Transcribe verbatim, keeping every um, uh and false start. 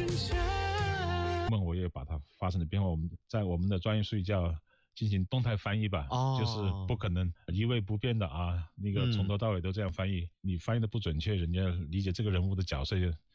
梦我也把它发生的变化，我们在我们的专业术语叫进行动态翻译吧， 哦， 就是不可能一味不变的啊，那个从头到尾都这样翻译，嗯、你翻译的不准确，人家理解这个人物的角色